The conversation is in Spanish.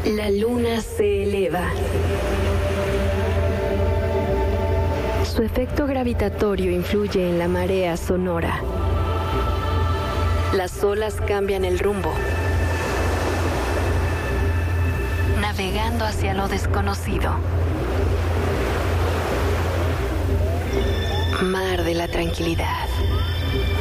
La luna se eleva. Su efecto gravitatorio influye en la marea sonora. Las olas cambian el rumbo, navegando hacia lo desconocido. Mar de la tranquilidad.